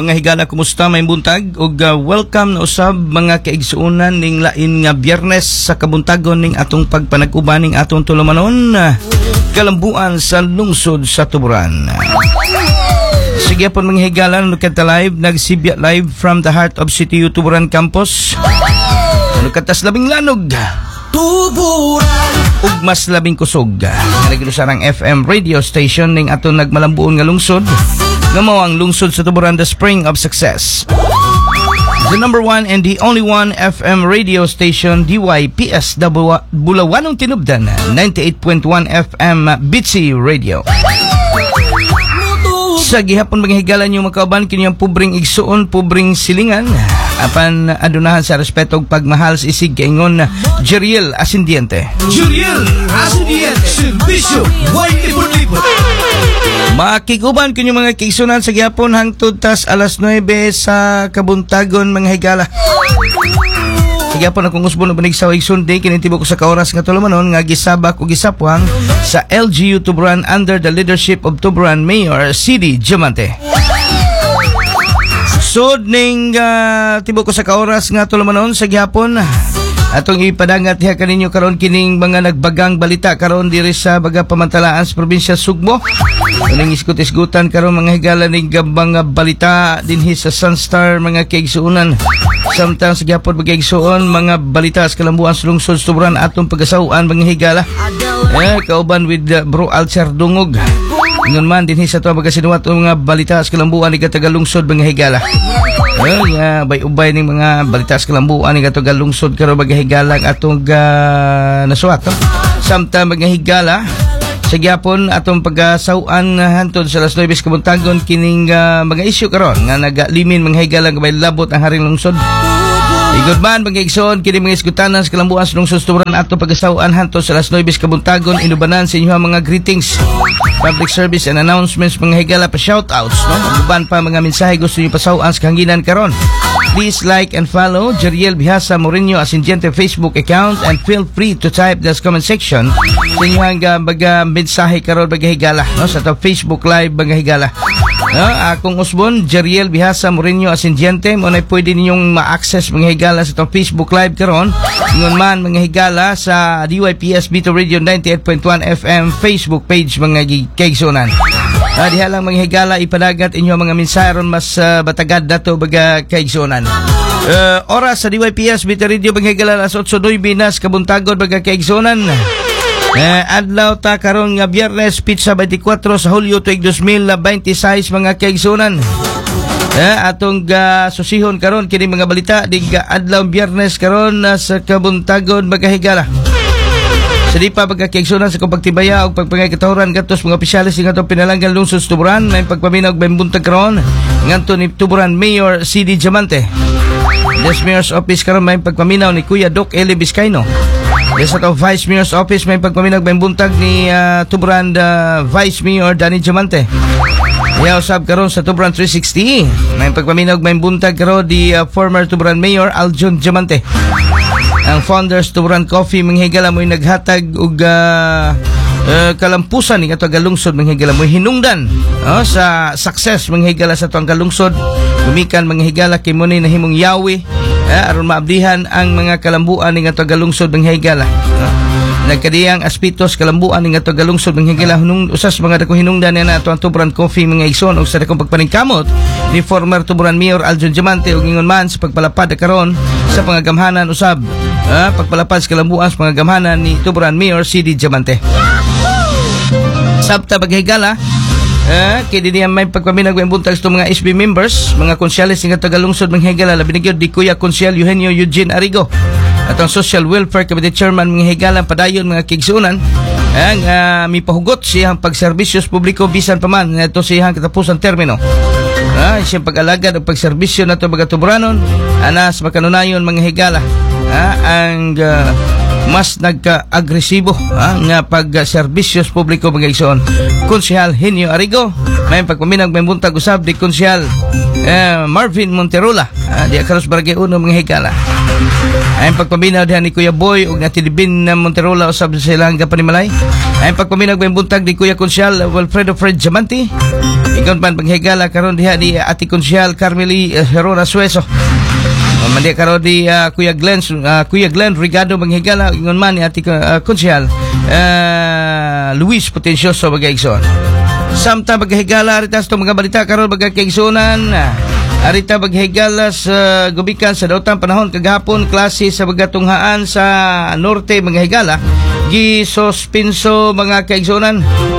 mga higala, kumusta may buntag ug welcome na usab mga kaigsuonan ning lain nga Biyernes sa kabuntagon ning atong pagpanag-uban ning atong tulumanon kalambuan sa lungsod sa Tuburan. Sige po mga higala, nukata live, nagsibya live from the heart of City Tuburan Campus. Nukatas labing lanog Tuburan ug mas labing kusog nga naglusarang FM radio station ning atong nagmalambuon nga lungsod nga mao ang lungsod sa Tuburan, the spring of success. The number one and the only one FM radio station, DYPS Bulawanong Tinubdan, 98.1 FM Bitsi Radio. Sa gihapon mga higala nyo makauban kinyang pubring igsuon, pubring silingan apan adunahan sa respeto ug pagmahal sa isig kaingon Jeriel Ascendiente. Jeriel Ascendiente, serbisyo way libot-libot. Makikuban kinyo mga kaigsunan sa gihapon hangtod tas alas 9 sa kabuntagon mga higala. Sa gihapon akong usbon na banig sa Sunday kinitibo ko sa kaoras nga tulumanon nga gisabak ug gisapwang sa LGU Tuburan under the leadership of Tuburan Mayor CD Diamante. Sud ning tibo ko sa kaoras nga tulumanon sa gihapon atong ipadangat diha kaninyo karon kining mga nagbagang balita karon diri sa baga pamantalaan sa probinsya Sugbo. Kaning iskut-isgutan karon mga higala ning gambang balita dinhi sa Sunstar mga kaigsuonan. Samtang sa gihapon bagay-igsuon mga balita sa kalambuan sa lungsod sa Tuburan atong pagasauan mga higala. Kauban with Bro Alcer Dungog. Ingon man dinhi sa tuwa magasinuwat mga balita sa kalambuan ni Tagalungsod mga higala. Bay-ubay ning mga balita sa kalambuan ni Tagalungsod karon mga higala atong nasuwat. Samtang mga higala sa gyapon atong pagkasauan hantod sa alas 9 kabuntagon kining mga isyu karon nga naglimin mga higala nga may labot ang haring lungsod. Igod man mga igsoon kini mga iskutanan sa kalambuan sa lungsod Tuburan atong pagkasauan hantod sa alas 9 kabuntagon inubanan sa inyo mga greetings, public service and announcements mga higala pa shoutouts no uban pa mga mensahe gusto niyo pasauan sa kahanginan karon. Please like and follow Jeriel Bihasa Moreño Ascendiente Facebook account and feel free to type the comment section sa inyong baga mensahe karon baga higala no sa Facebook live baga higala. Akong usbon Jeriel Bihasa Moreño Ascendiente mo na pwede ninyong ma-access mga higala sa itong Facebook live karon. Ingon man mga higala sa DYPS Bito Radio 98.1 FM Facebook page mga kaigsuonan. Diha lang mga higala ipadagat inyo mga mensahe ron mas batagad dato baga kaigsuonan. Oras sa DYPS Bito Radio mga higala alas 8:09 binas kabuntagon baga kaigsuonan. Adlaw ta karon nga Biyernes pizza 24 sa Hulyo tuig 2026 mga kaigsuonan. Atong susihon karon kini mga balita dig adlaw Biyernes karon sa kabuntagon baga higala. Sa di pa pagkakiigsunan sa pagtibaya o pagpangay katahuran gatos mga opisyalis ng atong pinalanggan lungsod Tuburan may pagpaminaw may buntag karon nganto ni Tuburan Mayor CD Diamante. Des Mayor's Office karon may pagpaminaw ni Kuya Doc Eli Vizcaino. Des sa Vice Mayor's Office may pagpaminaw may buntag ni Tuburan Vice Mayor Danny Diamante. Iya usab karon sa Tuburan 360 may pagpaminaw may buntag karon di former Tuburan Mayor Aljon Diamante. Ang founders Tuburan Coffee mga higala mo'y naghatag og kalampusan ng ato galungsod mga higala mo'y hinungdan sa success mga higala sa atong galungsod. Gumikan mga higala kay mo ni nahimong yawi aron maabdihan ang mga kalambuan ng ato galungsod mga higala. Nagkadiyang aspitos kalambuan ng ato galungsod mga higala usas mga dako hinungdan na ato ang Tuburan Coffee mga igsoon og sa dakong pagpaningkamot ni former Tuburan Mayor Aljon Diamante og ingon man sa pagpalapad karon sa pangagamhanan usab pagpalapad sa kalambuan sa pangagamhanan ni Tuburan Mayor CD Diamante. Sabta paghigala kay dinhi may pagpaminag may buntag sa mga SB members mga konsyalis ng Tagalungsod mga higala labi na gyud di Kuya Konsyel Eugenio Eugene Arigo at ang Social Welfare Committee Chairman mga higala padayon mga kigsunan ang mipahugot siyang pagserbisyos publiko bisan pa man ito siyang katapusan termino. Siyang pag-alagad o pagserbisyo na ito mga Tuburanon anas makanunayon mga higala ang mas nagka-agresibo nga pag-serbisyos publiko mga igsoon. Konsehal Henio Arrigo, may pagpaminag may buntag usab di Konsehal Marvin Monterola, di Akaros Barangay 1 mga higala. Ay pagpaminaw diha ni Kuya Boy ug natilibin na Monterola usab sa ilang kapanimalay. Ay pagpaminaw may buntag di Kuya Konsehal Wilfredo Fred Diamante. Ikon pan paghigala karon diha di Ati Konsehal Carmeli Herona Sueso. Mandi karon di Kuya Glenn Rigado manghigala ingon man ni Ati Konsehal Luis Potencioso bagayson. Samtang paghigala aritas to mga balita karon bagaysonan. Arita baghigala sa gubikan sa daotang panahon kagahapon klase sa bagatunghaan sa norte mga higala gisuspenso mga kaigsonan.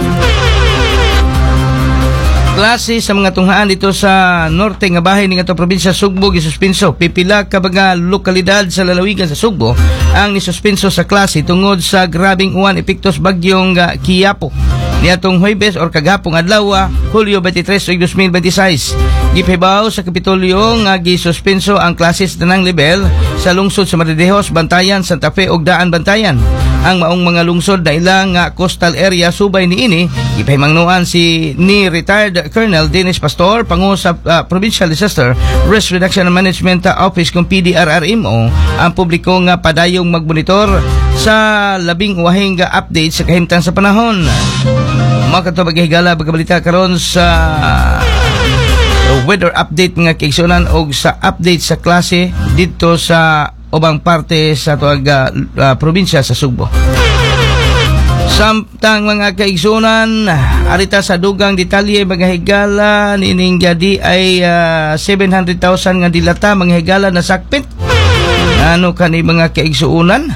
Klase sa mga tunghaan dito sa norte nga bahin ng ato probinsya Sugbo gisuspenso. Pipila ka mga lokalidad sa lalawigan sa Sugbo ang nisuspenso sa klase tungod sa grabing uwan epektos bagyong Quiapo. Niatong Huwebes or kagapong adlaw Hulyo 23, 2026 gipahibaw sa Kapitolyo nga gisuspenso ang klase sa tanang level sa lungsod sa Maridejos, Bantayan, Santa Fe ug Daan Bantayan. Ang maong mga lungsod na ilang coastal area subay niini gipahimangnuan ni retired Colonel Dennis Pastor pangu sa Provincial Disaster Risk Reduction and Management Office kung PDRRMO ang publiko nga padayong magbonitor sa labing wahing update sa kahimtang sa panahon. Makato paghigala pagkabalita karon sa weather update mga kaigsunan og sa update sa klase dito sa ubang parte sa tuwag probinsya sa Sugbo. Samtang mga kaigsunan, arita sa dugang detalye mga higala nining gadi ay 700,000 nga dilata mga higala na sakpit. Ano kani mga kaigsunan?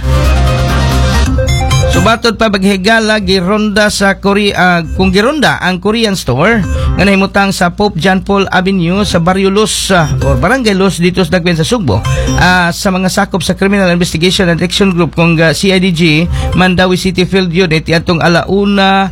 Subatod pa baghigala gironda sa kung gironda ang Korean store nga nahimutang sa Pope John Paul Avenue sa Barrio Los or Barangay Los dito sa Dagben sa Sugbo sa mga sakop sa Criminal Investigation and Action Group kung CIDG Mandawi City Field Unit atong alauna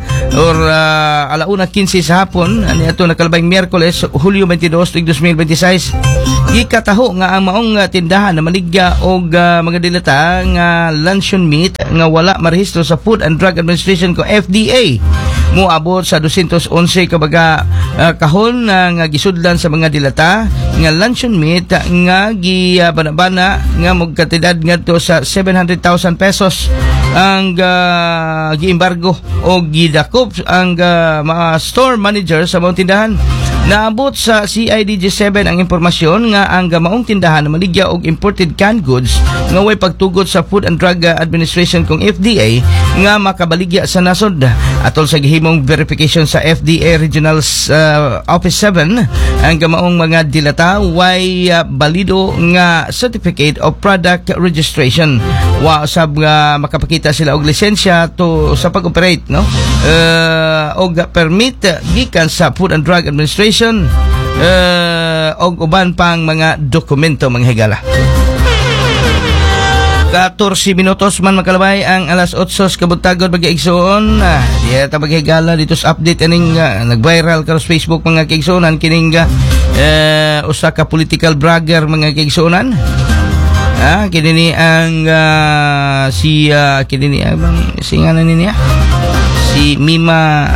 15 sa hapon ani atong nakalabang Miyerkules Hulyo 22, 2026 gikataho nga ang maong tindahan na maligya og mga dilata nga luncheon meat nga wala marehistro sa Food and Drug Administration ko FDA moabot sa 211 kabaga kahon nga gisudlan sa mga dilata nga luncheon meat nga gibanabana nga magkatidad ngadto sa 700,000 pesos ang giembargo o gidakop ang mga store manager sa maong tindahan. Naabot sa CIDG7 ang impormasyon nga ang maong tindahan na maligya og imported canned goods nga way pagtugot sa Food and Drug Administration kung FDA nga makabaligya sa nasod. Atol sa gihimong verification sa FDA Regional Office 7 ang maong mga dilata way balido nga Certificate of Product Registration. Wa usab nga makapakita sila og lisensya to sa pag-operate og permit gikan sa Food and Drug Administration og uban pang mga dokumento mga higala. 14 minutos man makalabay ang alas 8 kabutagod bagigsoon. Diya ta maghigala dito sa update aning nag-viral karon sa Facebook mga kaigsuonan kining usa ka political blogger mga kaigsuonan. Kini ni ang si ngalan niya si Mima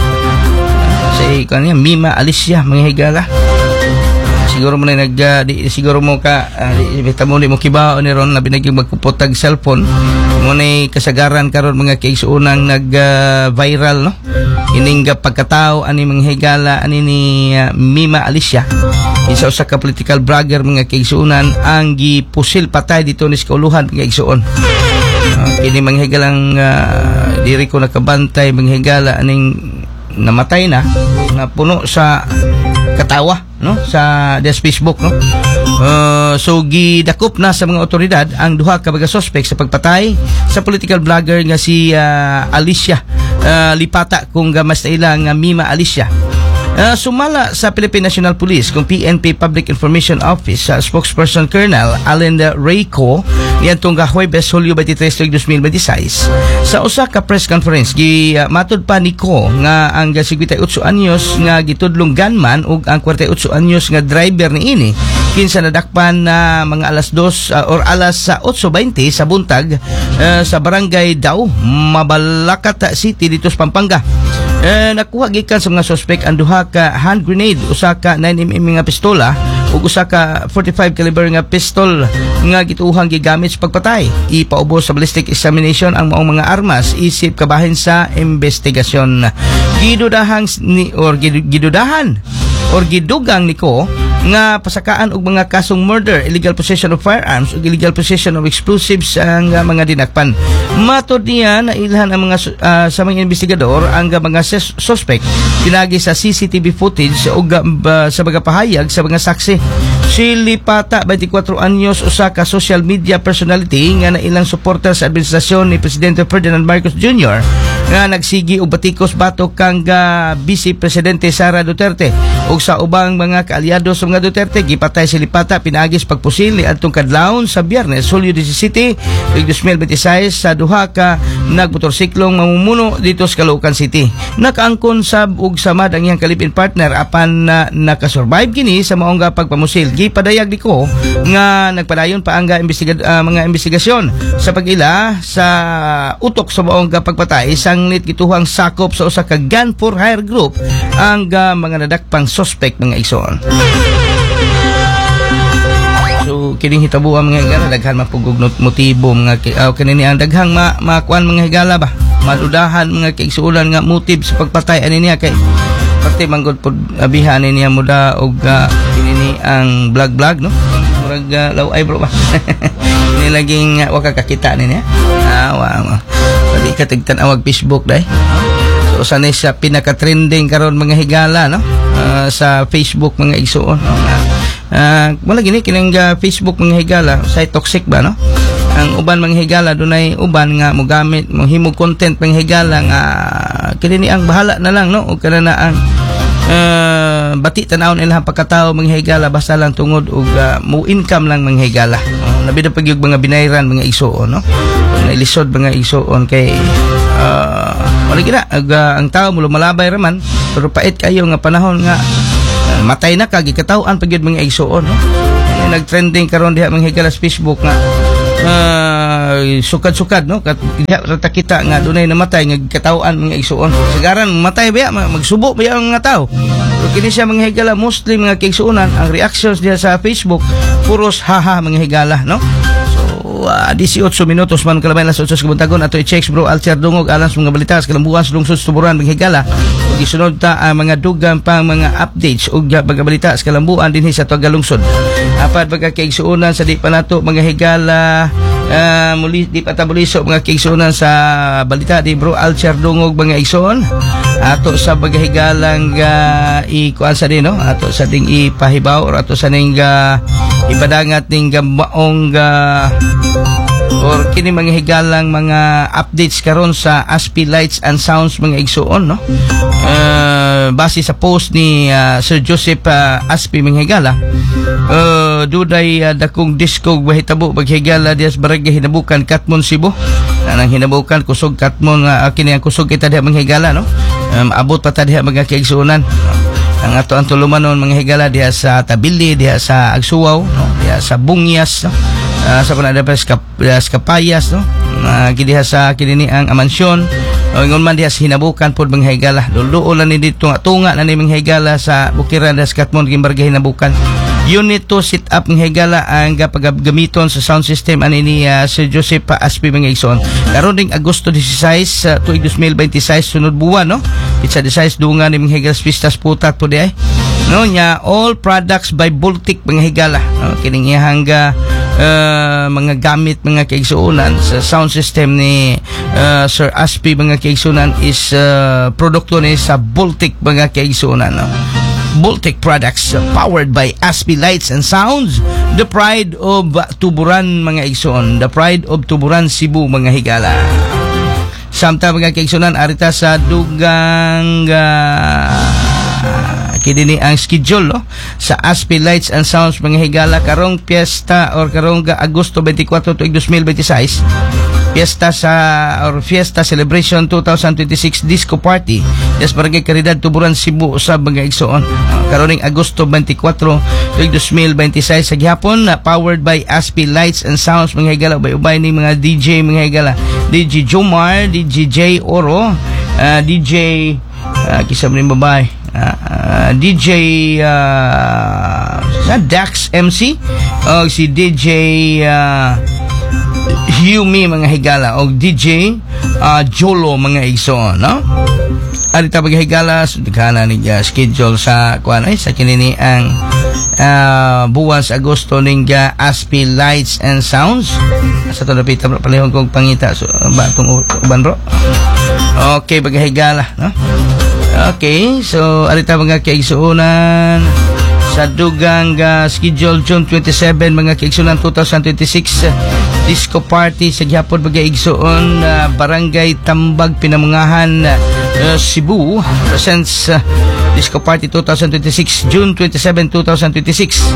Mima Alicia mga higala. Siguro mo na siguro mo ka mo ni mo kibao ni ron labi naging magpupotag cellphone mo na kasagaran karon mga kaigsuonang nag-viral ining pagkatao ani mga higala ani ni Mima Alicia isa usa ka political blogger mga kaigsuonan ang gipusil patay dito ni Kauluhan mga kaigsuon. Kini mga higalang diri ko nakabantay mga higala aning namatay na puno sa katawa sa Facebook so gidakop na sa mga otoridad ang duha ka mga suspect sa pagpatay sa political blogger nga si Alicia Lipata kung gamas na ilang Mima Alicia. Sumala sa Philippine National Police kung PNP Public Information Office sa spokesperson Colonel Allen Reyco niadtong Huwebes Hulyo 23, 2026 sa usa ka press conference matud pa ni Ko nga ang 58 anyos nga gitudlong gunman ug ang 48 anyos nga driver niini kinsa nadakpan na mga alas 2 or alas 8:20 sa buntag sa barangay Dao, Mabalacat City dito sa Pampanga. Nakuha gikan sa mga suspect ang duha ka hand grenade, usa ka 9mm nga pistola ug usa ka 45 caliber nga pistol nga gituhang gigamit sa pagpatay. Ipaubos sa ballistic examination ang maong mga armas isip kabahin sa investigasyon. Gidudahan gidugang niko nga pasakaan og mga kasong murder, illegal possession of firearms ug illegal possession of explosives ang mga dinakpan. Matod niya na ilhan ang mga sa mga investigador ang mga suspect pinagi sa CCTV footage ug sa mga pahayag sa mga saksi. Si Lipata, 24 anyos, usa ka social media personality nga nailang suporta sa administrasyon ni Presidente Ferdinand Marcos Jr. nga nagsigi og batikos batok kang Vice Presidente Sara Duterte ug sa ubang mga kaalyado sa mga Duterte. Gipatay si Lipata pinagis pagpusil ni adtong kadlawon sa Biyernes, Hulyo 17, 2026 sa duha ka nagmotorsiklong mamumuno dito sa Caloocan City. Nakaangkon sab og samad ang iyang kalipin partner apan nakasurvive kini sa maong pagpamusil. Gipadayag niko nga nagpadayon pa ang mga investigasyon sa pag-ila sa utok sa maong pagpatay sanglit gituhang sakop sa usa ka gun for hire group ang mga nadakpang suspect mga igsoon. So kining hitabo ang mga higala daghan mapugog motibo mga kanini ang daghang makuan mga higala ba madudahan mga kaigsuonan nga motive sa pagpatay ani niya kay pati manggod pod abihan niya muda og kinini ang vlog no murag law ay bro ba ni laging wa kakita niya wa pati katigtan awag Facebook dai. So sanay siya pinaka-trending karon mga higala no sa Facebook mga igsuon. Wala gini kining Facebook mga higala sa toxic ba no? Ang uban mga higala dunay uban nga mogamit mohimog content mga higala nga kini ang bahala na lang no ug kana na ang bati tanawon ilang pagkatao mga higala basta lang tungod og mo income lang mga higala. Labi na pagyug mga binayran mga igsuon no. Nailisod mga igsuon kay wala gina ang tao mo lumalabay raman pero pait kayo nga panahon nga matay na kag ikataw-an pagyud mga igsuon no. Nagtrending karon diha mga higala sa Facebook nga sukad-sukad no kat diha rata kita nga dunay namatay nga kataw-an mga igsuon. Sagaran matay ba magsubo ba ang nga tao. Pero kini siya mga higala Muslim mga kaigsuonan ang reactions diha sa Facebook puros haha mga higala no. 18 minutos man kalabay las 8 sa buntagon ato i-checks bro Alcer Dungog alang sa mga balita sa kalambuan sa lungsod sa Tuburan mga higala ug gisunod ta ang mga dugang pang mga updates ug mga balita sa kalambuan dinhi sa tuwag lungsod. Apat mga kaigsuonan sa di pa nato mga higala muli di patabuliso mga kaigsuonan sa balita di bro Alcer Dungog mga igsoon ato sa mga higalang ikuan sa din no ato sa ding ipahibaw or ato sa ning ipadangat ning maong or kini mga higalang mga updates karon sa Aspi Lights and Sounds mga igsuon no. Base sa post ni Sir Joseph Aspi mga higala duday dakong disco bahitabo paghigala dias barangay Hinabukan Katmon Cebu nang hinabukan kusog Katmon kini ang kusog kita diha mga higala no. Abot pa ta diha mga kaigsuonan ang ato ang tulumanon mga higala diha sa Tabili diha sa Agsuaw no diha sa Bungyas no? Sa panada sa Kapayas no diha sa kinini ang Amansyon ngon man diha sa Hinabukan pod mga higala dulo-ulan ni dito tunga na ni mga higala sa Bukiran sa Katmon Gimbarangay Hinabukan. Unit to sit up ng higala ang pagagamiton sa sound system ani ni Sir Joseph Aspi mga igsoon. Karon ding Agosto 16 tuig 2026 sunod buwan no. Pitsa 16 dungan ni mga higala pistas putat po di ay. No nya all products by Baltic mga higala. No, kining iyang mga gamit mga kaigsuonan sa sound system ni Sir Aspi mga kaigsuonan is produkto ni sa Baltic mga kaigsuonan no. Baltic products powered by Aspi Lights and Sounds, the pride of Tuburan mga igsoon, the pride of Tuburan Cebu mga higala. Samtang mga kaigsuonan arita sa dugang Kini ni ang schedule no, sa Aspi Lights and Sounds mga higala karong piyesta or karong Agosto 24 tuig 2026. Fiesta Celebration 2026 Disco Party des Barangay Caridad Tuburan Cebu sa mga igsoon karoning Agosto 24 tuig 2026 sa gihapon powered by Aspi Lights and Sounds mga higala ubay ni mga DJ mga higala DJ Jomar, DJ J Oro, DJ kisam ni babay DJ Dax MC o si DJ Yumi mga higala o DJ Jolo mga igsoon no arita mga higala sudikana ni schedule sa kuan ay sa kinini ang buwas Agosto ning Aspi Lights and Sounds sa to napita palihon kong pangita so batong uban bro okay mga higala no okay so arita mga kaigsuonan sa dugang schedule June 27 mga kaigsuonan 2026 Disco Party sa gihapon bagay-igsoon Barangay Tambag Pinamungahan Cebu presents Disco Party 2026 June 27, 2026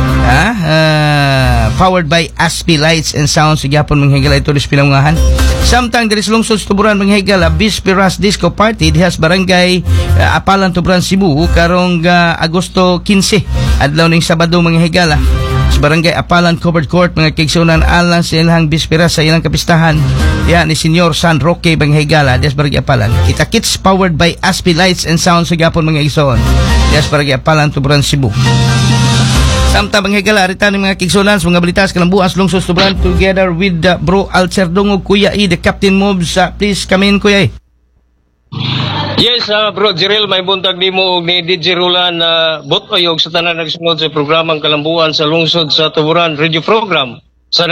powered by Aspi Lights and Sounds sa gihapon mga higala ito ris Pinamungahan samtang diri sa lungsod sa Tuburan mga higala Bisperas Disco Party dihas Barangay Apalan Tuburan Cebu karong Agosto 15 adlaw ning Sabado mga higala sa Barangay Apalan Covered Court mga kaigsuonan alang sa ilang bispera sa ilang kapistahan yan ni Senyor San Roque Banghigala des Barangay Apalan Itakits powered by Aspi Lights and Sounds sa gapon mga igsoon des Barangay Apalan Tuburan Cebu samtang Banghigala arita ni mga kaigsuonan sa mga balitas kalambuas lungsod Tuburan together with Bro Alcer Dungog Kuya E the Captain Moves please come in Kuya E. Yes, Bro Jiril, may buntag nimo og ni DJ Roland Botoyog sa tanan nagsunod sa programang Kalambuan sa lungsod sa Tuburan radio program sa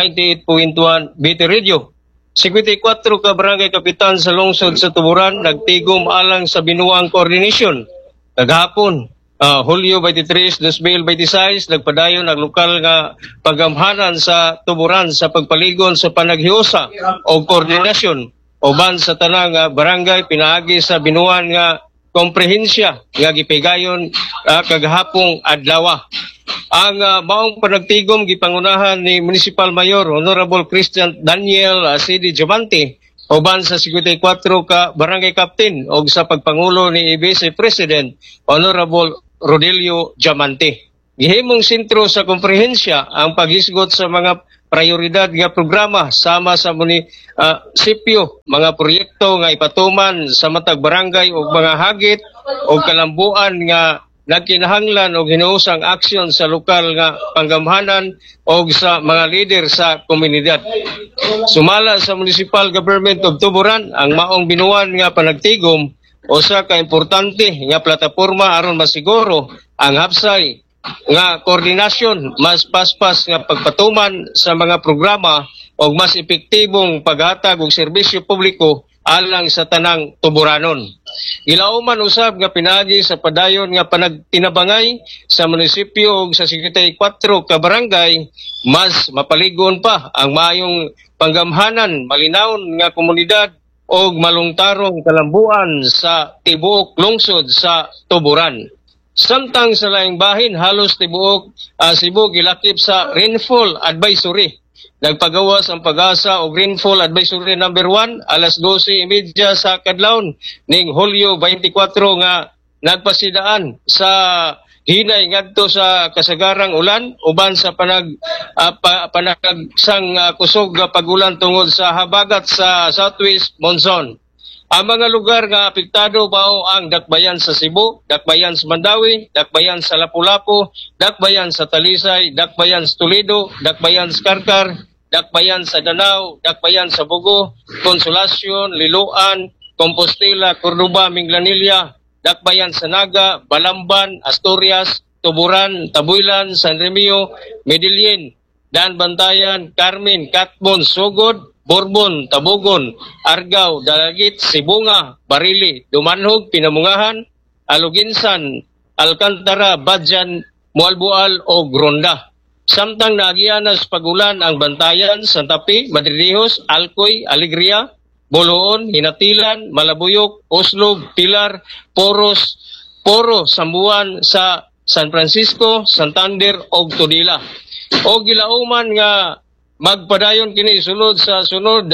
98.1 BT Radio. 54 ka barangay kapitan sa lungsod sa Tuburan nagtigom alang sa binuang coordination. Kagahapon, Hulyo 23, 2026, nagpadayon ang lokal nga pagamhanan sa Tuburan sa pagpaligon sa panaghiusa o koordinasyon uban sa tanang barangay pinaagi sa binuan nga komprehensya nga gipigayon kagahapong adlaw. Ang maong panagtigom gipangunahan ni Municipal Mayor Honorable Christian Daniel C.D. Diamante uban sa 54 ka barangay captain o sa pagpangulo ni Vice President Honorable Rodelio Diamante. Gihimong sentro sa komprehensya ang paghisgot sa mga prioridad nga programa sama sa munisipyo, mga proyekto nga ipatuman sa matag barangay o mga hagit o kalambuan nga nagkinahanglan o hinuusang aksyon sa lokal nga panggamhanan o sa mga leader sa komunidad. Sumala sa Municipal Government of Tuburan ang maong binuan nga panagtigom o sa kaimportante nga plataporma aron masiguro ang hapsay nga koordinasyon mas paspas nga pagpatuman sa mga programa o mas epektibong paghatag og serbisyo publiko alang sa tanang Tuburanon. Ilauman usab nga pinaagi sa padayon nga panagtinabangay sa munisipyo ug sa 64 ka barangay mas mapaligon pa ang maayong panggamhanan malinawon nga komunidad og malungtarong kalambuan sa tibuok lungsod sa Tuburan. Samtang sa laing bahin, halos tibuok Cebu gilakip sa Rainfall Advisory. Nagpagawas ang pag-asa og Rainfall Advisory number 1 alas 12:30 sa kadlawon ning Hulyo 24 nga nagpasidaan sa hinay ngadto sa kasagarang ulan uban sa panagsang kusog pagulan tungod sa habagat sa southwest monsoon. Ang mga lugar nga apektado mao ang Dakbayan sa Cebu, Dakbayan sa Mandawi, Dakbayan sa Lapu-Lapu, Dakbayan sa Talisay, Dakbayan sa Toledo, Dakbayan sa Karkar, Dakbayan sa Danao, Dakbayan sa Bugo, Consolacion, Liloan, Compostela, Cordoba, Minglanilla, Dakbayan sa Naga, Balamban, Asturias, Tuburan, Tabuilan, San Remio, Medellin, Dan Bantayan, Carmen, Katbon, Sugod, Borbon, Tabogon, Argao, Dalagit, Sibunga, Barili, Dumanhog, Pinamungahan, Aluginsan, Alcantara, Badjan, Mualbual o Gronda. Samtang naagianas pagulan ang Bantayan, Santapi, Madridihos, Alcoy, Alegria, Boloon, Hinatilan, Malabuyok, Oslog, Pilar, Poros, Poro, Sambuan sa San Francisco, Santander ug Tudela. O gilauman nga magpadayon kini sulod sa sunod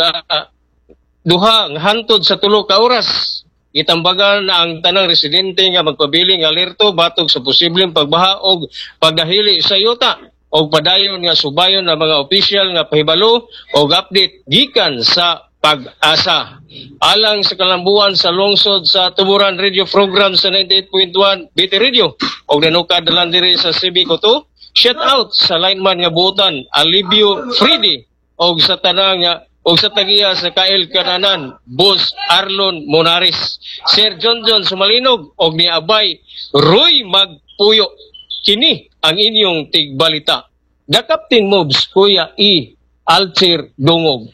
duha nga hantod sa 3 ka oras. Itambagan na ang tanang residente nga magpabiling alerto batog sa posibleng pagbaha o pagdahili sa yuta o padayon nga subayon ng mga opisyal nga pahibalo o update gikan sa Pag-asa. Alang sa kalambuan sa lungsod sa Tuburan Radio Program sa 98.1 BT Radio o nanukad dalan diri sa CB2. Shout out sa lineman nga buotan Alibio Freddy o sa tanang nga o sa tagiya sa Kael Kananan, Boss Arlon Monares, Sir John Sumalinog, o ni Abay Roy Magpuyo. Kini ang inyong tigbalita. The Captain Mobs, Kuya E. Alcir Dungog.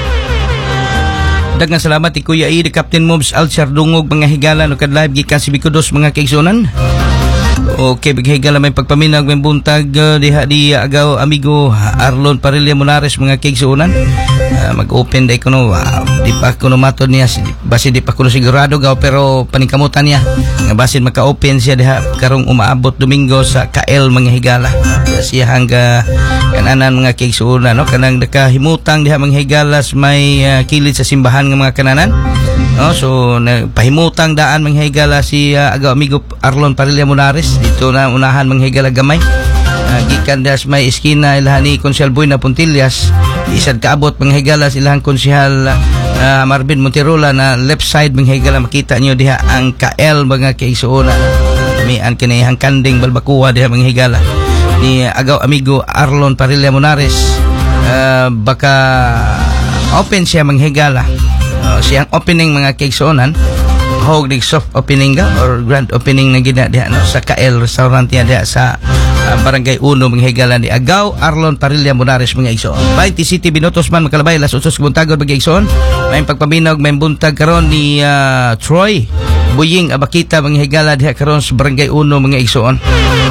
Daghang salamat ti Kuya E. The Captain Mobs, Alcir Dungog, mga higala no kad live gikan si Bikudos mga kaigsunan. Okay, bigay may pagpaminag may buntag diha di agaw amigo Arlon Parilla Monares mga kaigsunan. Mag-open day kuno di pa kuno matod niya basi di pa kuno sigurado gaw pero paningkamutan niya nga basin maka-open siya diha karong umaabot Domingo sa KL mga higala. Siya hangga kananan mga kaigsunan no kanang nakahimutang diha mga higalas may kilid sa simbahan nga mga kananan. No, so pahimutang daan mga higala si agaw amigo Arlon Parilla Monares dito na unahan mga higala gamay. Gikan das may iskina ilahan ni Konsyal Boy na Puntillas isad kaabot mga higala silang Konsyal Marvin Monterola na left side mga higala makita nyo diha ang KL mga kaigsuona may ang kinayang kanding balbakuwa diha mga higala ni agaw amigo Arlon Parilla Monares. Baka open siya mga higala siyang opening mga kaigsuonan hog dig soft opening ga or grand opening na gina diha no, sa KL restaurant diha sa Barangay 1 mga higala ni agaw Arlon Parilla Monares mga igsoon. 20 City Binotos man makalabay las 8 buntagod mga igsoon. May pagpaminaw may buntag karon ni Troy Buying Abakita mga higala diha karon sa Barangay 1 mga igsoon.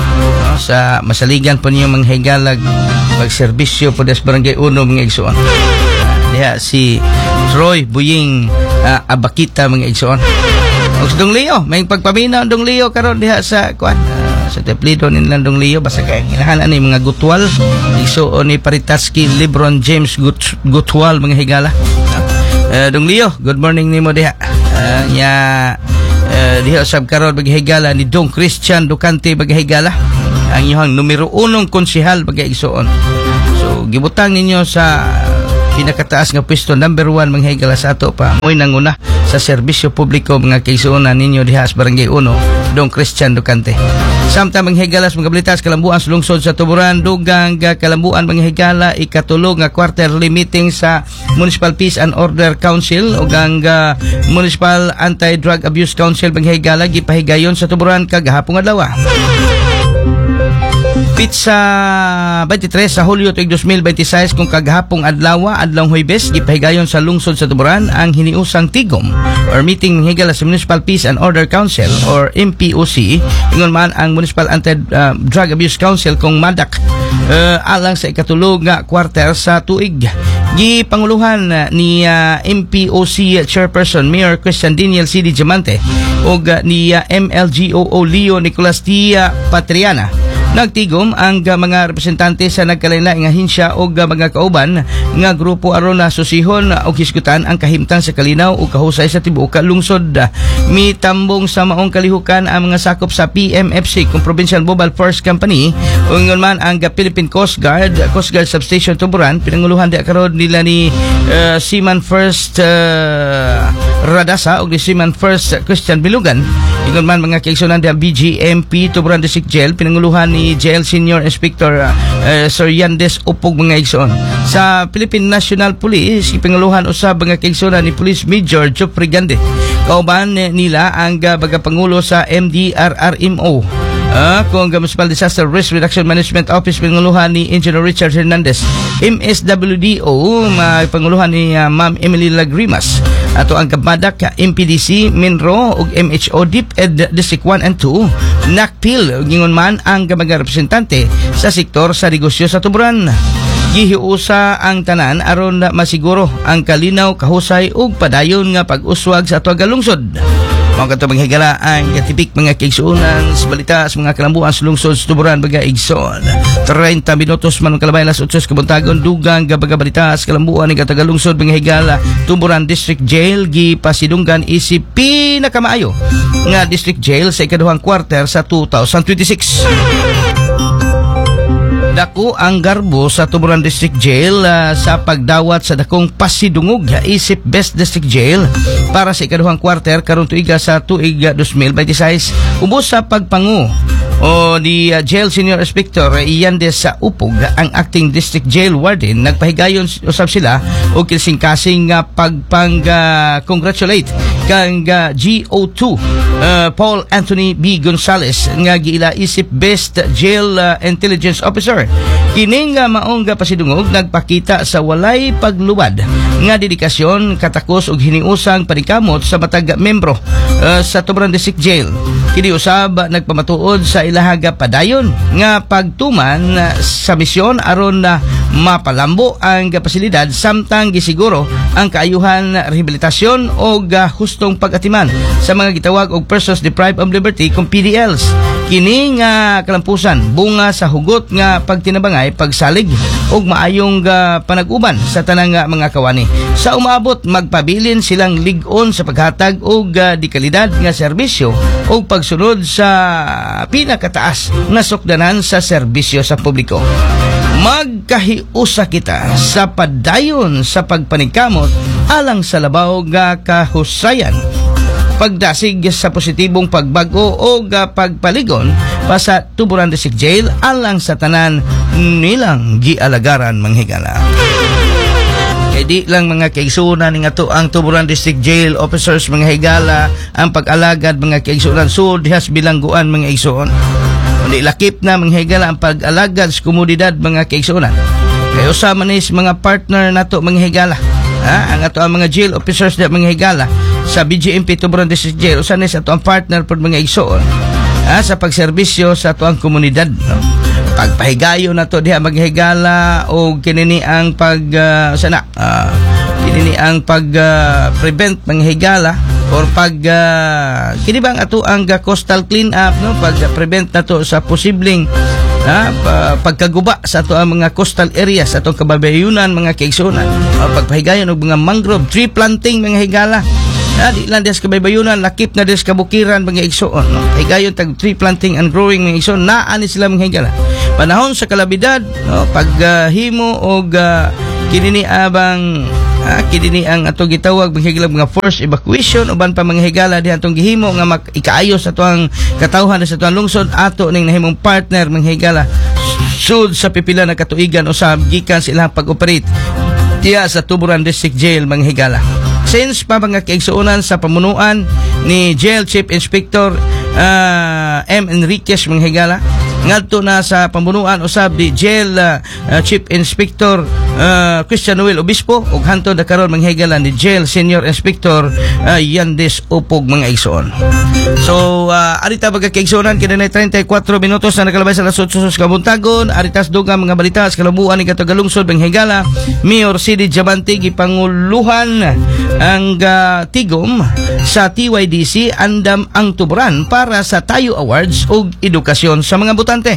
Sa masaligan po niyo mga higala magserbisyo po sa Barangay 1 mga igsoon. Diha si Troy Buying Abakita mga igsoon. Og Dong Leo, may pagpaminaw Dong Leo karon diha sa kuan sa Teplido ni Landong Leo basta kay inahanan ni mga gutwal igsoon ni Paritaski Lebron James Gutwal mga higala. Dong Leo, good morning nimo diha. Diha sab karon mga higala ni Dong Christian Ducante mga higala ang iyong numero 1 konsehal mga igsoon. So gibutang ninyo sa pinakataas nga pwesto number 1 mga higala sa ato pa moy nanguna sa serbisyo publiko mga kaigsuonan ninyo diha sa Barangay 1 Dong Christian Ducante. Samtang mga higala mga balitas kalambuan sa lungsod sa Tuburan dugang kalambuan mga higala ikatulog nga quarterly meeting sa Municipal Peace and Order Council o ang Municipal Anti-Drug Abuse Council mga higala gipahigayon sa Tuburan kagahapon adlaw. Pizza 23 sa Hulyo tuig 2026 kung kagahapong adlaw Huwebes gipahigayon sa lungsod sa Tuburan ang hiniusang tigom or meeting higala sa Municipal Peace and Order Council or MPOC ingon man ang Municipal Anti-Drug Abuse Council kung MADAC alang sa ikatulog nga quarter sa tuig. Gipanguluhan ni MPOC Chairperson Mayor Christian Daniel C.D. Diamante o ni MLGOO Leo Nicolas T. Patriana. Nagtigom ang mga representante sa nagkalain-laing ahinsya o mga kauban nga grupo aron na susihon o hisgutan ang kahimtang sa kalinaw o kahusay sa tibuok lungsod. Mitambong sa maong kalihukan ang mga sakop sa PMFC kung Provincial Mobile Force Company o ingon man ang Philippine Coast Guard Substation Tuburan pinanguluhan di karon nila ni Seaman First Radasa o ni Seaman First Christian Bilugan. Ingon man mga kaigsunan di BGMP Tuburan District Jail pinanguluhan ni Jail Senior Inspector Sir Yandes Upog mga igsoon. Sa Philippine National Police ipanguluhan usab mga kaigsunan ni Police Major Jeffrey Gande. Kauban nila ang bagapangulo sa MDRRMO kung Municipal Disaster Risk Reduction Management Office panguluhan ni Engineer Richard Hernandez. MSWDO panguluhan ni Ma'am Emily Lagrimas. Ato ang Kabadak, MPDC, Minro ug MHO DepEd District 1 and 2 nakpil gingon man ang mga representante sa sektor sa negosyo sa Tuburan. Gihiusa ang tanan aron masiguro ang kalinaw, kahusay ug padayon nga pag-uswag sa ato nga lungsod. Mga katong mga higala ang katipik mga kaigsuunan sa balita sa mga kalambuan sa lungsod sa Tuburan baga igsoon. 30 minutos man ang kalabay alas 8 kabuntagon dugang gabaga balita sa kalambuan ng Tagalungsod mga higala Tuburan District Jail gipasidunggan isip pinakamaayo nga District Jail sa ikaduhang quarter sa 2026. Dako ang garbo sa Tuburan District Jail sa pagdawat sa dakong pasidungog isip Best District Jail para sa ikaduhang quarter karon tuiga sa tuig 2026 ubos sa pagpangu o di Jail Senior Inspector Yandes sa Upog ang acting District Jail Warden nagpahigayon usab sila og kilsing-kasing nga congratulate kang GO2 Paul Anthony B. Gonzales nga giila isip Best Jail Intelligence Officer. Kining maong pasidungog nagpakita sa walay paglubad nga dedikasyon, katakos ug hiniusang paningkamot sa matag membro sa Tuburan District Jail. Kini usab nagpamatuod sa ilahaga padayon nga pagtuman sa misyon aron na mapalambo ang pasilidad samtang gisiguro ang kaayuhan rehabilitasyon o hustong pag-atiman sa mga gitawag og persons deprived of liberty kung PDLs. Kini nga kalampusan bunga sa hugot nga pagtinabangay, pagsalig og maayong panag-uban sa tanang mga kawani. Sa umaabot magpabilin silang lig-on sa paghatag og dikalidad nga serbisyo og pagsunod sa pinakataas na sukdanan sa serbisyo sa publiko. Magkahiusa kita sa padayon sa pagpaningkamot alang sa labaw nga kahusayan, pagdasig sa positibong pagbago o pagpaligon pa sa Tuburan District Jail alang sa tanan nilang gialagaran manghigala. Kaya di lang mga kaigsunan nga to ang Tuburan District Jail officers mga higala ang pag-alagad mga kaigsunan sud dihas bilangguan mga igsuon. Kundi lakip na mga higala ang pag-alagad sa komunidad mga kaigsunan. Kaya usama nis mga partner nato mga higala. Ang ato ang mga jail officers na mga higala sa BGMP Tuburan District Jail usa nis ato ang partner pod mga igsuon sa pagserbisyo sa ato ang komunidad, no? Pagpahigayon nato diha mga higala o kinini ang kinini ang prevent mga higala or kini bang ato ang coastal clean up, no? Pag-prevent nato sa posibleng pagkaguba sa ato ang mga coastal areas, atong kababayunan mga kaigsunan, pagpahigayon og mga mangrove tree planting mga higala. Di lang des kabaybayunan, lakip na des kabukiran mga igsoon, no? Higayon tag tree planting and growing mga igsoon, naani sila mga higala. Panahon sa kalabidad, no? Paghimo og kinini abang kinini ang ato gitawag mga higala mga forced evacuation uban pa mga higala di atong gihimo nga ikaayos ato ang katawhan sa ato ang lungsod ato ning nahimong partner mga higala sud sa pipila na katuigan usab gikan sa ilang pag-operate diya sa Tuburan District Jail mga higala. Since pa mga kaigsuunan sa pamunuan ni Jail Chief Inspector M. Enriquez mga higala, ngadto na sa pamunuan usab di Jail Chief Inspector Christian Noel Obispo ug hantod na karon mga higala ni Jail Senior Inspector Yandes Upog mga igsoon. So arita mga kaigsuunan kinay 34 minutos na nakalabay sa alas 8 sa kabuntagon. Aritas dugang mga balita sa kalambuan ni Tagalungsod mga higala. Mayor City Diamante gipanguluhan ang tigom sa TYDC andam ang Tuburan para sa Tayo Awards ug edukasyon sa mga botante.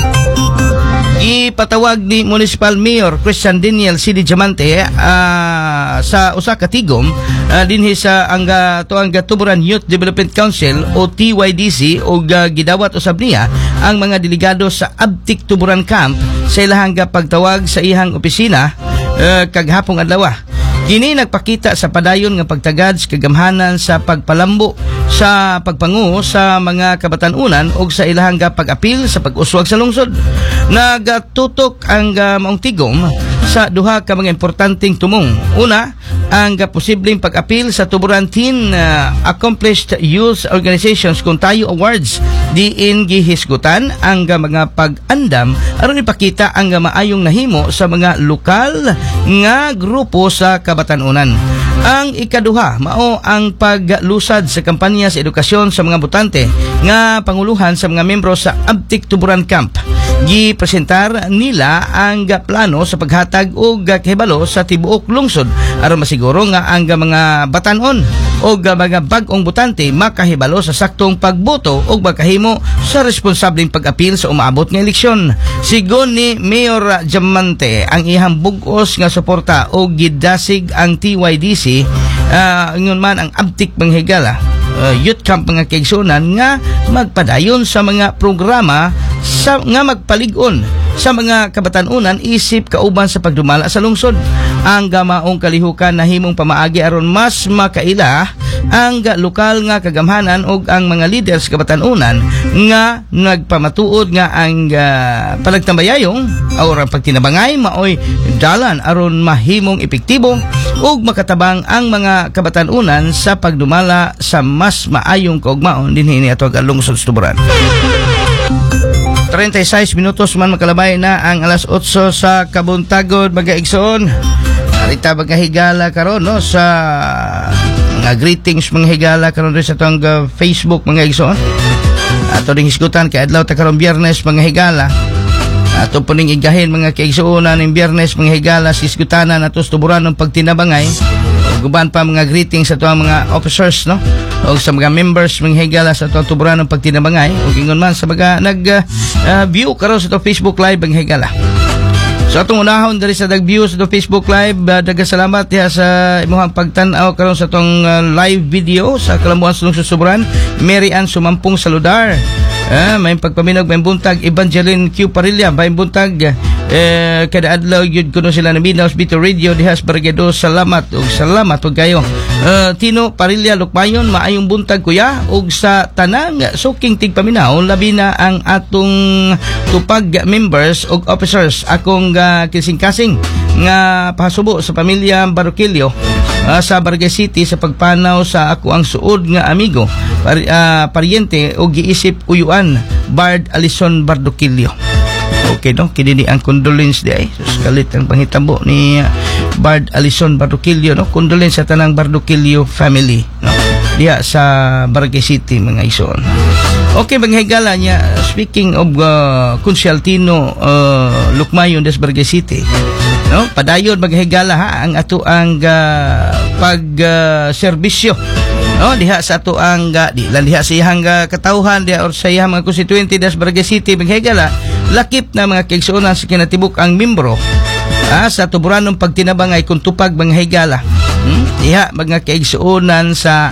Ipatawag ni Municipal Mayor Christian Daniel City Diamante sa usa ka tigom dinhi sa ang Tuburan Youth Development Council o TYDC ug gidawat usab niya ang mga delegado sa Abtik Tuburan Camp sa ilahang pagtawag sa ihang opisina kaghapong adlaw. Kini nagpakita sa padayon nga pagtagad sa kagamhanan sa pagpalambo sa pagpangu sa mga kabatanunan o sa ilahang pag-apil sa pag-uswag sa lungsod. Nagatutok ang maong tigom sa duha ka mga importanteng tumong. Una, ang posibleng pag-apil sa Tuburan Teen Accomplished Youth Organizations kung Tayo Awards diin gihisgutan ang mga pag-andam aron ipakita ang maayong nahimo sa mga lokal nga grupo sa kabatanunan. Ang ikaduha mao ang paglusad sa kampanya sa edukasyon sa mga botante nga panguluhan sa mga membro sa Abtik Tuburan Camp. Gipresentar nila ang plano sa paghatag og kahibalo sa tibuok lungsod aron masiguro nga ang mga batanon o mga bag-ong botante makahibalo sa saktong pagboto o makahimo sa responsableng pag-apil sa umaabot nga eleksyon. Sigon ni Mayor Diamante ang ihang bug-os nga suporta o gidasig ang TYDC ingon man ang abtik manghigala youth camp mga kaigsunan nga magpadayon sa mga programa nga magpalig-on sa mga kabatanunan isip kauban sa pagdumala sa lungsod. Ang gamaong kalihukan na himong pamaagi aron mas makaila ang lokal nga kagamhanan ug ang mga leaders sa kabatanunan nga nagpamatuod nga ang palagtambayayong o pagtinabangay maoy dalan aron mahimong epektibo ug makatabang ang mga kabatanunan sa pagdumala sa mas maayong kaugmaon dinhi ni ato ang lungsod sa Tuburan. 36 minutos man makalabay na ang alas 8 sa kabuntagod mga igsoon. Arita mga higala karon no sa mga greetings mga higala karon sa tong Facebook mga igsoon. Ato ding hisgutan kay adlaw ta karon Biyernes mga higala. Ato po ning igahin mga kaigsuonan ng Biyernes mga higala sisgutanan ato sa Tuburan ng pagtinabangay. Guban pa mga greetings sa ato mga officers no o sa mga members mga higala sa ato Tuburan ng pagtinabangay o ingon man sa mga view karon sa ato Facebook live mga higala. So atong unahon diri sa view sa ato Facebook live daghang salamat diha sa imong pagtan-aw karon sa atong live video sa Kalambuan sa Lungsod Tuburan. Mary Ann Sumampong Saludar. May pagpaminog may buntag Evangeline Q Parilla may buntag kada adlaw yun kuno sila na Minaus Bito Radio dihas Bargedo salamat og kayo Tino Parilla Lukmayon maayong buntag kuya ug sa tanang suking tigpaminaw labi na ang atong tupag members ug officers akong kising-kasing nga pahasubo sa pamilya Barroquillo sa Barangay City sa pagpanaw sa ako ang suod nga amigo paryente o giisip uyuan Bard Alison Bardoquillo. Okay no, kini ang condolence di ay kalit ang panghitabo ni Bard Alison Bardoquillo no, condolence sa tanang Bardoquillo family no diha sa Barangay City mga ison. Okay mga higala niya speaking of Consialtino Lukmayon des Barangay City no, padayon mga higala ha ang ato ang pag serbisyo no diha sa ato ang diha sa iyang katawhan diha or sa iyang mga constituente des Barangay City mga higala lakip na mga kaigsuonan sa kinatibuk ang membro sa Tuburanong pagtinabangay kung tupag mga higala diha mga kaigsuonan sa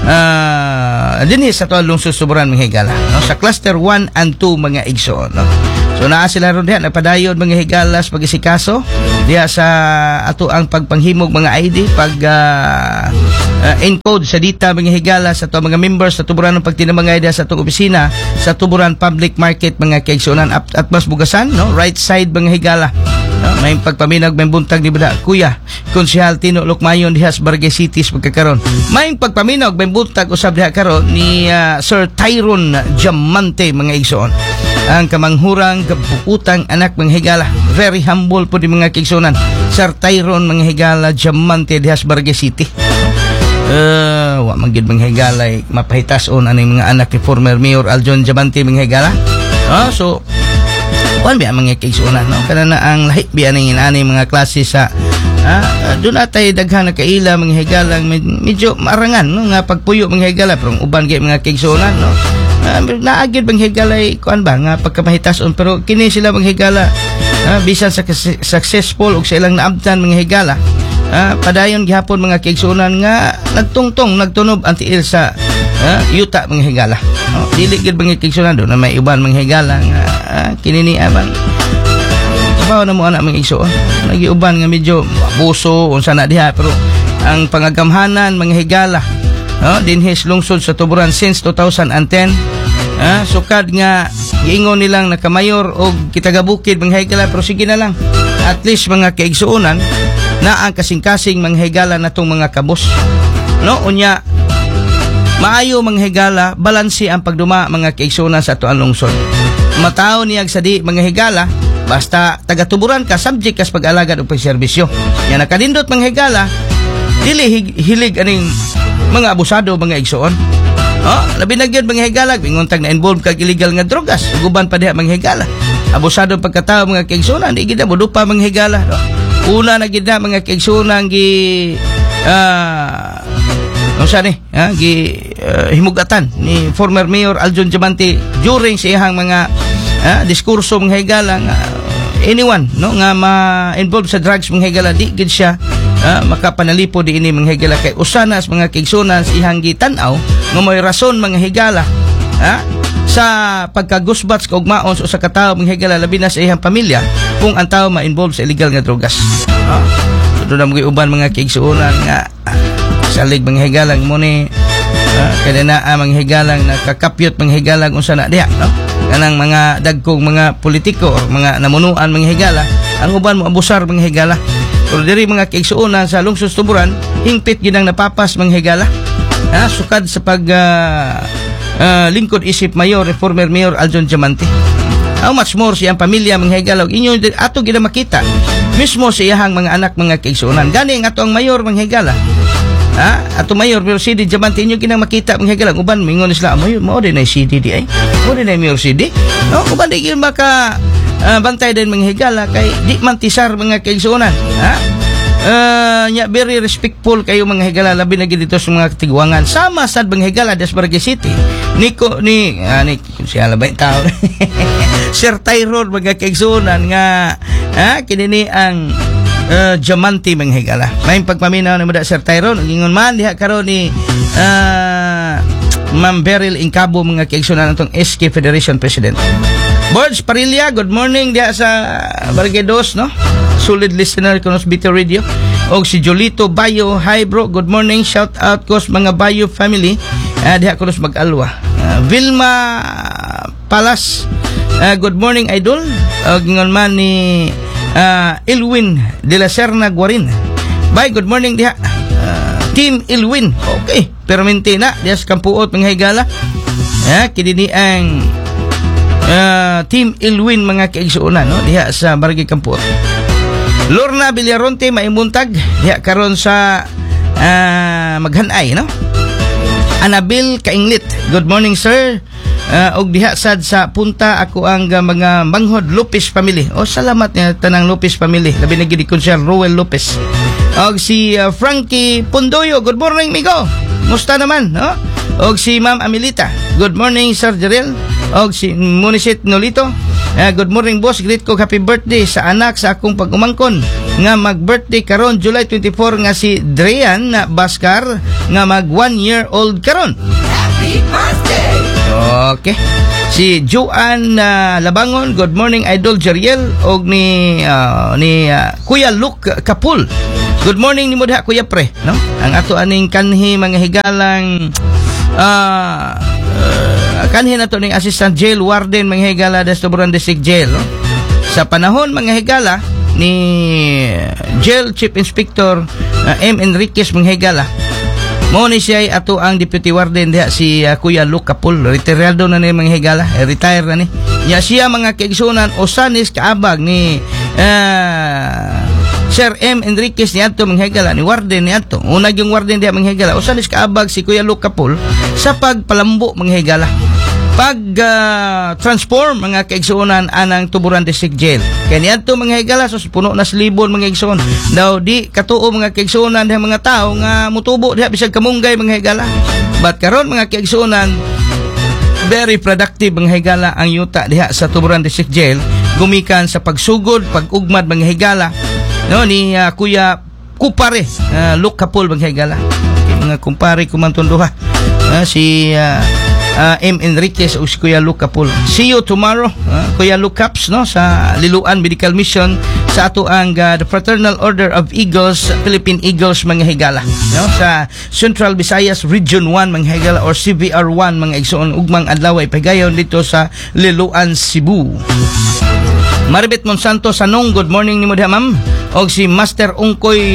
dinhi sa tuwang lungsod Tuburan mga higala no? Sa cluster 1 and 2 mga igsoon no? So naa sila ron diha napadayon mga higala sa pag-isikaso diha sa ato ang pagpanghimog mga ID pag encode sa data mga higala sa tuwang mga members sa Tuburan ng pagtinabangay diha sa atong opisina sa Tuburan Public Market mga kaigsuonan at mas bugasan no right side mga higala no? May pagpaminag may buntag ni bada kuya Konsehal Tino Lukmayon diha sa Barangay City pagkakaron may pagpaminag may buntag usab diha karon ni Sir Tyron Diamante mga igsoon ang kamanghurang kapuputang anak mga higala very humble po di mga kaigsuonan Sir Tyron mga higala Diamante diha sa Barangay City wa manggid mga higala mapahitason aning mga anak ni former Mayor Aljon Diamante mga higala so wan biya mga kaigsuonan no kana na ang lahi biya ning ani mga klase sa doon atay daghang nakaila mga higalang medyo marangan no nga pagpuyo mga higala pero uban gay mga kaigsuonan no naagid mga higalay kuan ba nga pagkamahitason pero kini sila mga higala bisan sa successful og sa ilang naabtan mga higala padayon gihapon mga kaigsuonan nga nagtungtong nagtunob ang tiil sa yuta mga higala dili gid mga kaigsuonan do na may uban mga higala nga kinini aban trabaho na mo anak mga igsoon nagiuban nga medyo abuso unsa na diha pero ang pangagamhanan mga higala dinhis lungsod sa Tuburan since 2010 sukad nga giingon nilang nakamayor og kitagabukid mga higala pero sige na lang at least mga kaigsuonan na ang kasing-kasing mga higala natong mga kabos no unya maayo mga higala balanse ang pagduma mga kaigsuonan sa atoang lungsod mataw niyag sa di mga higala basta taga-Tuburan ka subject kas pag-alagad o pagserbisyo yan nakadindot mga higala dili hilig aning mga abusado mga igsoon labi na gyud mga higala bingontag na involved kag illegal nga drogas guban pa diha mga higala abusado pagkatao mga kaigsuonan di gid modupa mga higala una na gid na mga kaigsuonan gi Unsa ni himugatan ni former Mayor Aljon Diamante during sa iyang mga diskurso mga higala nga anyone no nga ma-involve sa drugs mga higala di gid siya makapanalipo di ini mga higala kay usanas mga kigsunan sa ihang gitan-aw nga may rason mga higala sa pagkagusbats kag maon sa usa ka tawo mga higala labi na sa iyang pamilya kung ang tawo ma-involve sa illegal nga drogas. So na mga uban mga kigsunan nga salig mga higalang mo ni kaya na mga higalang nakakapyot mga higalang unsa na diha no kanang mga dagkong mga politiko or mga namunuan mga higala ang uban mo abusar mga higala pero diri mga kaigsuonan sa lungsod Tuburan hingpit ginang napapas mga higala sukad sa pag lingkod isip mayor former Mayor Aljon Diamante. How much more siyang pamilya mga higala inyo ato gina makita mismo sa iyang mga anak mga kaigsuonan gani ang ato ang mayor mga higala ato mayor pero CD Diamante inyo ginang makita mga higala uban mingon sila mao din ay CD di ay mao din ay mayor CD no uban di gyud maka bantay din mga higala kay di man tisar mga kaigsuonan nya very respectful kayo mga higala labi na gid dito sa mga tiguangan sama sad mga higala des Barangay City ni siya labay tao Sir Tyrone mga kaigsuonan nga kinini ang Diamante mga higala. May pagpaminaw ni Muda Sir Tyrone ingon man diha karon ni Ma'am Beryl Incabo mga kaigsunan natong SK Federation President. Borge Parilla, good morning diha sa Barangay 2 no. Solid listener ko sa BT Radio. Og si Jolito Bayo, hi bro, good morning. Shout out ko sa mga Bayo family. Diha ko sa Mag-alwa. Vilma Palas, good morning idol. Og ingon man ni Ilwin de la Serna Guarin. Bye, good morning diha. Team Ilwin. Okay, permentina diha sa Kampuot mga higala. Kini ang Team Ilwin mga kaigsuonan no diha sa Barangay Kampuot. Lorna Villaronte maimuntag diha karon sa Maghanay no. Anabil Kainglit, good morning sir. Og diha sad sa punta ako ang mga Manghod Lopez family. Salamat niya tanang Lopez family. Labi na gid kon siya Roel Lopez. Og si Frankie Pundoyo, good morning migo. Musta naman, no? Og si Ma'am Amelita, good morning Sir Jarel. Og si Munisit Nolito, good morning boss, greet ko happy birthday sa anak sa akong pag-umangkon nga mag-birthday karon July 24 nga si Drean Bascar nga mag 1 year old karon. Happy birthday. Okay. Si Joan Labangon, good morning Idol Jeriel og ni Kuya Luke Kapul. Good morning ni Mudha Kuya Pre, no? Ang ato aning kanhi mga higalang kanhi nato ning Assistant Jail Warden mga higala des Tuburan District Jail, no? Sa panahon mga higala ni Jail Chief Inspector M. Enriquez mga higala mo ni siya ato ang Deputy Warden diha si Kuya Luke Kapul, retirado na ni mga higala, retire na ni. Ya siya mga kaigsunan osanis kaabag ni Sir M. Enriquez ni ato mga higala ni Warden ni ato. Unag yung Warden diha mga higala osanis kaabag si Kuya Luke Kapul sa pagpalambo mga higala. Pag transform mga kaigsuonan anang Tuburan District Jail. Kaya niadto mga higala so puno na slibon mga kaigsuon. Daw di katuo mga kaigsuonan diha mga tao nga mutubo diha bisag kamunggay mga higala. But karon mga kaigsuonan very productive mga higala ang yuta diha sa Tuburan District Jail gumikan sa pagsugod, pag-ugmad mga higala no ni Kuya Kupare Luke Kapul mga higala. Mga kumpare kumantunduha si M. Enriquez o si Kuya Luke Kapul. See you tomorrow, Kuya Luke Caps, no, sa Liluan Medical Mission sa ato ang the Fraternal Order of Eagles, Philippine Eagles mga higala, no, sa Central Visayas Region 1 mga higala or CVR1 mga igsoon ugmang adlaw ay pagayon dito sa Liluan, Cebu. Maribet Monsanto Sanong, good morning ni mo diha ma'am. Og si Master Ungkoy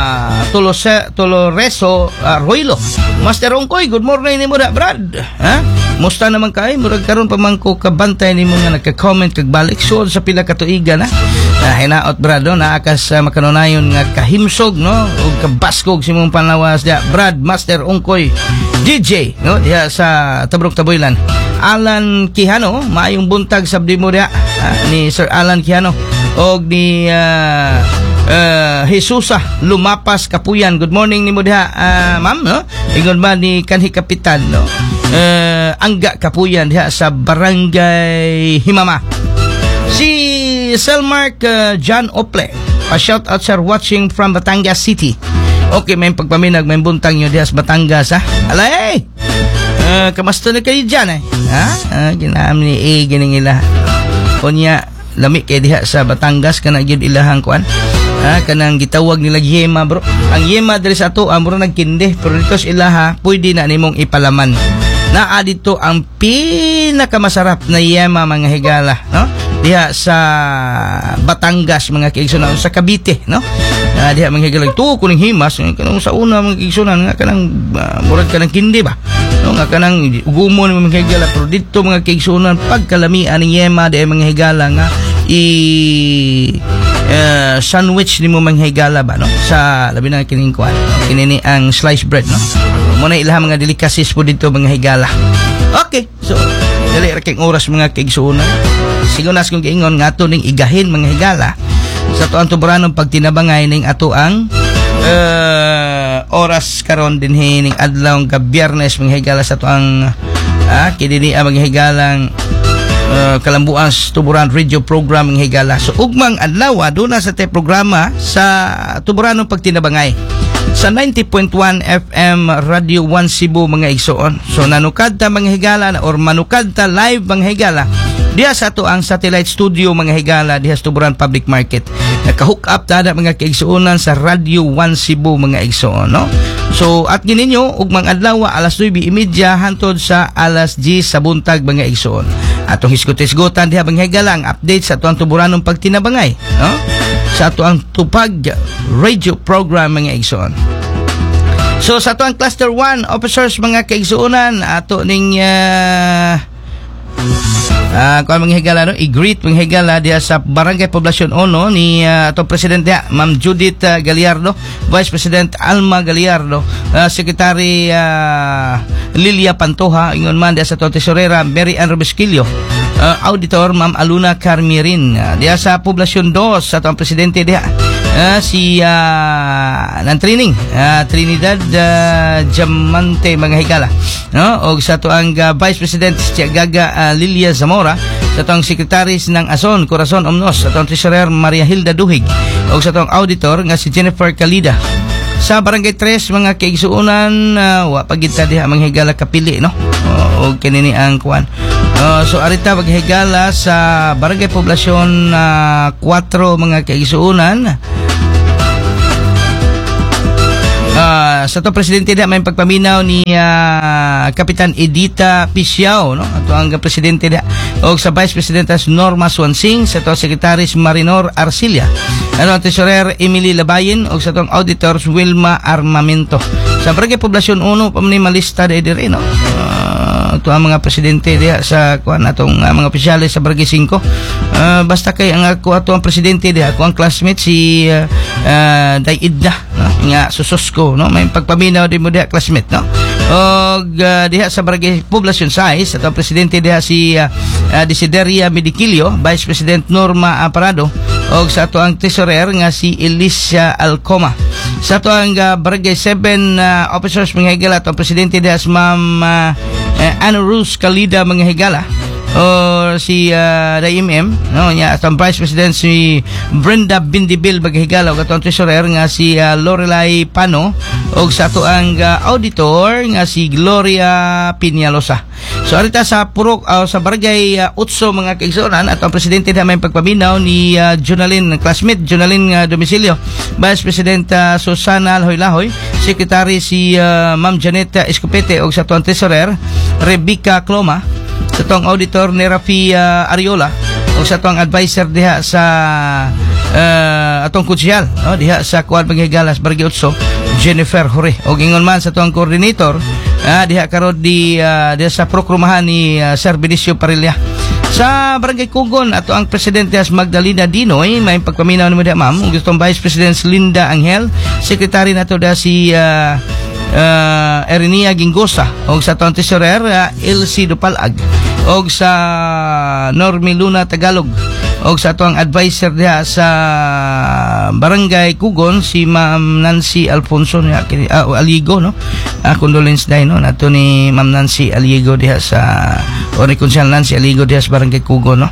Toloreso Roilo. Master Ungkoy, good morning ni mo diha Brad. Musta naman kay murag karon pa man ko kabantay nimo nga nagka-comment kag balik so sa pila ka tuiga na. Hinaot Brad no naakas makanunayon nga kahimsog no ug kabaskog si mong panlawas diha Brad Master Ungkoy DJ no diha sa Tabrok Taboylan. Alan Quijano, maayong buntag sabdi mo diha ni Sir Alan Quijano og ni Jesusa Lumapas Kapuyan. Good morning nimo diha, ma'am, no? Ingon ba ni kanhi kapitan, no? Angga Kapuyan diha sa Barangay Himama. Si Selmark John Ople, pa-shout out sir, watching from Batangas City. Okay, may pagpaminag, may buntang nyo diha sa Batangas, ha? Alay! Kamusta na kayo dyan, ha? Ginam ni gining ila. Kunya, lami kay diha sa Batangas, kana gyud ilahang kuan. Kanang gitawag nila yema, bro. Ang yema diri sa ato, mura nagkindi, pero dito sa ilaha, pwede na nimong ipalaman. Naa dito ang pinakamasarap na yema, mga higala, no? Diha sa Batangas, mga kaigsunan, sa Cavite, no? Diha mga higala, ito kuning himas, kanang sa una mga kaigsunan, nga kanang murag kanang kindi ba? No, nga kanang ugumon mga higala, pero dito mga kaigsunan, pagkalamian ng yema, diha mga higala nga sandwich ni mo mga higala ba, no? Sa labi na kining kuan, kinini ang sliced bread, no? Muna ilahang mga delicacies po dito mga higala. Okay, so dali ra kay oras mga kaigsunan. Sigo nas kong giingon nga ato ning igahin mga higala sa tuang tuburanong pagtinabangay ning ato ang oras karon din ning adlaw nga Biyernes mga higala sa tuang kidini mga higalang kalambuan tuburan radio program mga higala. So ugmang adlaw aduna sa te programa sa tuburanong pagtinabangay sa 90.1 FM Radio 1 Cebu mga igsoon. So nanukad ta mga higala or manukad ta live mga higala diha sa ato ang satellite studio mga higala diha sa Tuburan Public Market. Naka-hook up ta mga kaigsuonan sa Radio 1 Cebu mga igsoon, no? So at gininyo ugmang adlaw alas 9:30 hantod sa alas 10 sa buntag mga igsoon. Atong hisgot-hisgotan diha mga higala ang update sa ato ang tuburanong pagtinabangay, no? Sa ato ang tupag radio program mga igsoon. So sa ato ang cluster 1 officers mga kaigsuonan ato ning kung mga higala, no? I-greet mga higala diya sa Barangay Poblasyon 1 ni atong Presidente Ma'am Judith Gallardo, Vice President Alma Gallardo, Secretary Lilia Pantoja, ingon man diya sa atong Tesorera Mary Ann Robesquillo, Auditor Ma'am Aluna Carmirin, diya sa Poblasyon 2 sa atong Presidente diya si ng training Trinidad Diamante mga higala, no? Og sa to ang Vice President si Gaga Lilia Zamora, sa to ang Secretaries ng Ason Corazon Omnos, sa to ang Treasurer Maria Hilda Duhig, og sa to ang Auditor nga si Jennifer Calida. Sa Barangay 3 mga kaigsuonan wa pagita diha mga higala kapili, no? Og kinini ang kuan. So arita maghigala sa Barangay Poblasyon 4 mga kaigsuonan. Sa to Presidente na may pagpaminaw ni Kapitan Edita Pisiao, no? Ato ang Presidente na og sa Vice Presidentas Norma Swansing, sa to Secretaries Marinor Arcilia, ang Treasurer Emily Labayin, og sa tong Auditors Wilma Armamento. Sa Barangay Poblasyon 1 pamanimalista dire, no? Ito ang mga presidente diya sa kuan atong mga opisyales sa Barangay 5. Basta kay ang ako ato ang presidente diya, ako ang classmate si Day Idna, no? Nga susosko, no? May pagpaminaw din mo diya classmate, no? Og diha sa Barangay Poblasyon 6 ato ang presidente diya si Desideria Medikilio, Vice President Norma Aparado, og sa ato ang treasurer nga si Alicia Alcoma. Sa ato ang Barangay 7 officers mga higala, ato ang presidente diya si Ma'am Ano Ruz Kalida mga higala, o si DMM, no? Nya ato ang Vice President si Brenda Bindibil mga higala, og ato ang treasurer nga si Lorelai Pano, og sa ato ang auditor nga si Gloria Piñalosa. So arita sa purok sa Barangay 8 mga kaigsuonan, at ang presidente na may pagpaminaw ni Jonalyn, classmate Jonalyn Domicilio, Vice President Susana Lahoy-Lahoy, Secretary si Ma'am Janet Escopete, og sa tuang treasurer Rebecca Cloma, sa tuang auditor ni Rafi Ariola, og sa tuang advisor diha sa atong konsyal, no? Diha sa Kuan Panghigalas Barangay 8 Jennifer Hore, og ingon man sa tuang coordinator diha karon diha sa prokrumahan ni Sir Benicio Parilla. Sa Barangay Kugon ato ang presidente as Magdalena Dinoy, may pagpaminaw ni diha ma'am, ug gustong Vice President Linda Angel, secretary nato da si Erinia Gingosa, og sa tuang treasurer Elsie Dupalag, og sa Normi Luna Tagalog, og sa ato ang advisor diha sa Barangay Kugon si Ma'am Nancy Alfonso niya Aligo, no. Condolence day, no, nato ni Ma'am Nancy Aligo diha sa Reconciliation Nancy Aligo diha sa Barangay Kugon, no.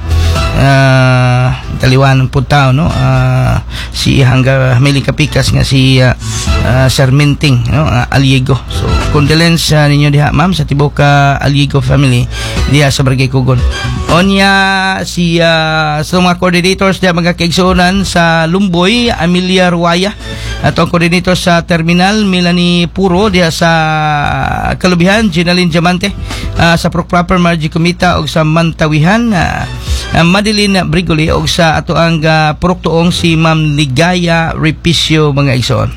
Taliwan po tao, no. Si hangga Hamili Kapikas nga si Sarmenting, no, Aligo. So condolence ninyo diha ma'am sa tibok Aligo family diha sa Barangay Kugon. Onya si sa mga coordinators diha mga kaigsuonan sa Lumboy, Amelia Ruaya, at ang coordinator sa terminal Melanie Puro diha sa Kalubihan, Ginaline Diamante, sa Proper Margie Kumita og sa Mantawihan, Madeline Brigoli og sa ato ang Puroktoong si Ma'am Ligaya Repicio mga igsoon.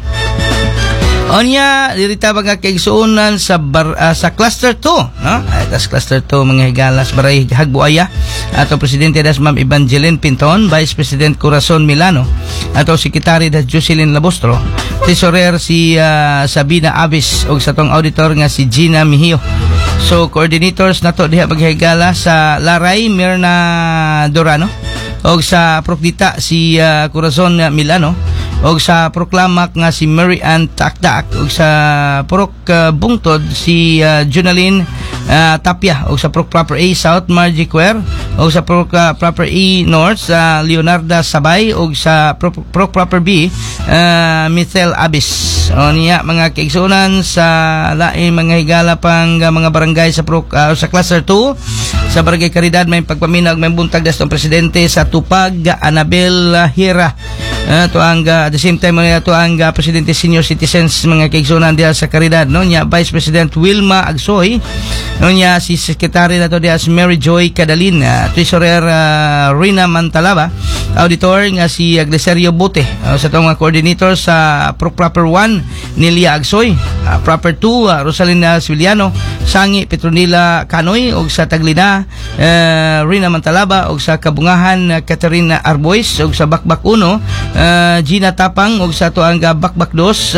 Onya dirita mga kaigsuonan sa cluster 2, no? Tas cluster 2 mga higalas baray Hagbuaya, ato presidente das Ma'am Evangeline Pinton, Vice President Corazon Milano, ato secretary das Jocelyn Labostro, treasurer si Sabina Avis og sa tong auditor nga si Gina Mihio. So coordinators nato diha maghigala sa Laray Mirna Dorano, og sa Prokdita si Corazon Milano, og sa Proklamak nga si Mary Ann Takdak, og sa Prok Bungtod si Junaline Tapia, og sa Prok Proper A South Margie Quer, og sa Prok Proper E North Leonarda Sabay, og sa Prok Proper B Mithel Abis. O niya mga kaigsuonan sa laing mga higala pang mga barangay sa sa cluster 2 sa Barangay Caridad may pagpaminag may buntag das tong presidente sa Tupag Anabel Hira. To ang at the same time to ang presidente senior citizens mga kaigsuonan diha sa Caridad, no, nya Vice President Wilma Agsoy, no, nya si secretary nato diha si Mary Joy Cadalin, treasurer Rina Mantalaba, auditor nga si Agleserio Bote, sa tong coordinator sa Proper 1 Nelia Agsoy, Proper 2 Rosalina Civiliano, Sangi Petronila Canoy, og sa Taglina Rina Mantalaba, og sa Kabungahan Caterina Arbois, og sa Bakbak 1 Gina Tapang, og sa tuang Bakbak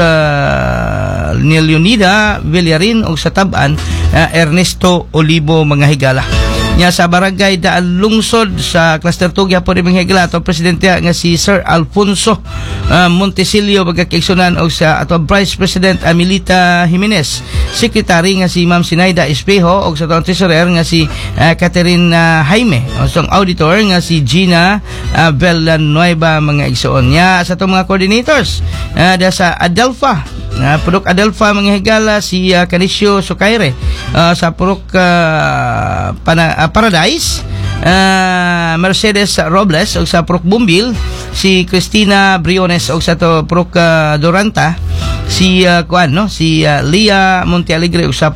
2 ni Leonida Villarin, og sa Taban Ernesto Olivo mga higala. Nya sa Barangay Daan Lungsod sa cluster 2 gyapon mga higala ato presidente nga si Sir Alfonso Montesilio magkaigsunan, og sa ato Vice President Amelita Jimenez, secretary nga si Ma'am Sinaida Espejo, og sa ato treasurer nga si Catherine Jaime, og sa auditor nga si Gina Villanueva mga igsuon. Nya sa ato mga coordinators da sa Adelpha Purok Adelpha mga higala si Canicio Sukaire, sa Purok Paradise Mercedes Robles, og sa Purok Bumbil si Cristina Briones, og sa to Purok Doranta si si Lia Montealegre, og sa